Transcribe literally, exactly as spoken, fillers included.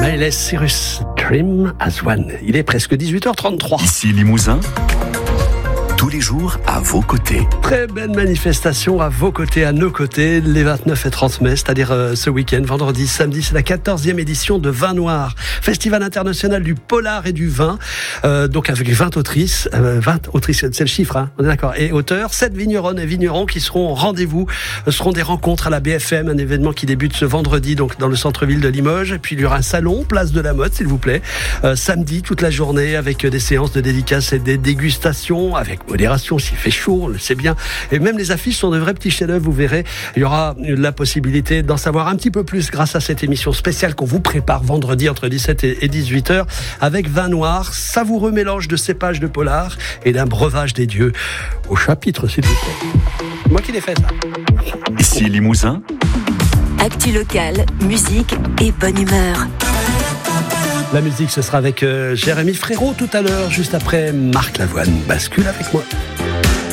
Miley Cyrus, Dream as One. Il est presque dix-huit heures trente-trois. Ici Limousin, tous les jours à vos côtés. Très belle manifestation à vos côtés, à nos côtés, les vingt-neuf et trente mai, c'est-à-dire euh, ce week-end, vendredi, samedi, c'est la quatorzième édition de Vin Noir, Festival international du polar et du vin, euh, donc avec vingt autrices, euh, vingt autrices, c'est le chiffre, hein, on est d'accord, et auteurs, sept vigneronnes et vignerons qui seront au rendez-vous, ce seront des rencontres à la B F M, un événement qui débute ce vendredi, donc dans le centre-ville de Limoges, et puis il y aura un salon, place de la mode, s'il vous plaît, euh, samedi, toute la journée, avec des séances de dédicaces et des dégustations, avec modération, s'il fait chaud, on le sait bien. Et même les affiches sont de vrais petits chefs-d'œuvre, vous verrez. Il y aura la possibilité d'en savoir un petit peu plus grâce à cette émission spéciale qu'on vous prépare vendredi entre dix-sept et dix-huit heures avec Vin Noir, savoureux mélange de cépages de polar et d'un breuvage des dieux. Au chapitre, s'il vous plaît. Moi qui l'ai fait, ça. Ici Limousin. Actu locale, musique et bonne humeur. La musique, ce sera avec euh, Jérémy Frérot tout à l'heure, juste après Marc Lavoine. Bascule avec moi.